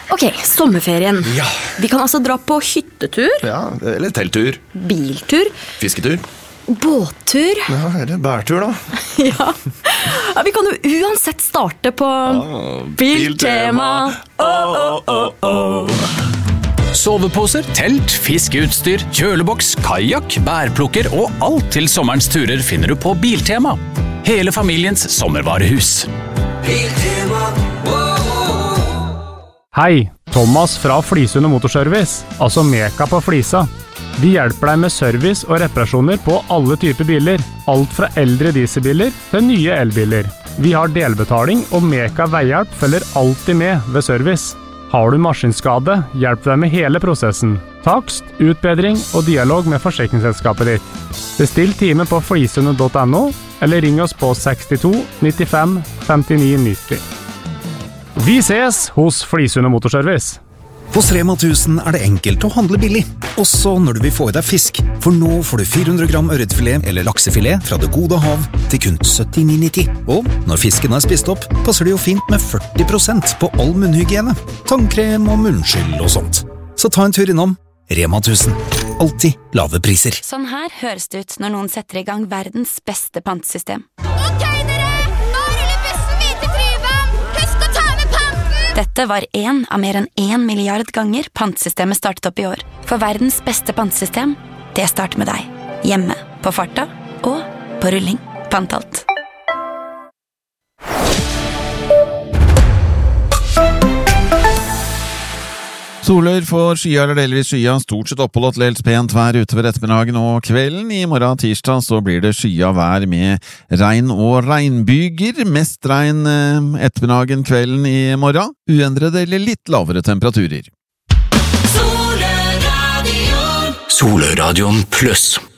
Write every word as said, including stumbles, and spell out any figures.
Ok, sommerferien. Ja. Vi kan altså dra på hyttetur, Ja, eller telttur, biltur, fisketur. båttur. Ja, eller bærtur da. Ja. Ja, vi kan jo uansett starte på Biltema. Åh, åh, åh, åh. Soveposer, telt, fiskeutstyr, kjøleboks, kajak, bærplukker og alt til sommerens turer finner du på Biltema. Hele familiens sommervarehus. Biltema. Hei, Thomas fra Flisund Motorservice, altså Meka på Flisa. Vi hjelper deg med service og reparasjoner på alle typer biler, alt fra eldre dieselbiler til nye elbiler. Vi har delbetaling, og Meka Veihjelp følger alltid med ved service. Har du maskinskade, hjelper deg med hele prosessen. Takst, utbedring og dialog med forsikringsselskapet ditt. Bestill time på flisund punktum no, eller ring oss på sekstito nittifem femtini nitti. Vi ses hos Flisund Motorservice. Hos Rema tusen er det enkelt å handle billig, også når du vil få i deg fisk. For nå får du fire hundre gram ørretfilet eller laksefilet fra det gode hav til kun syttini nitti. Og når fisken er spist opp, passer det jo fint med førti prosent på all munnhygiene, tannkrem og munnskyld og sånt. Så ta en tur innom Rema tusen. Alltid lave priser. Sånn her høres det ut når noen setter i gang verdens beste pantesystem. Ok dere, nå ruller bussen videre til Tryvann. Husk å ta med panten! Dette var en av mer enn en milliard ganger pantesystemet startet opp i år. For verdens beste pantesystem, det starter med deg. Hjemme, på farta og på rulling. Pantalt. Soler for skya eller delvis skya, stort sett oppholdt dels pent vær utover ettermiddagen og kvelden. I morgen tirsdag så blir det skya vær med regn og regnbyger. Mest regn ettermiddagen, kvelden i morgen. Uendrede eller litt lavere temperaturer. Soløradion. Soløradion pluss.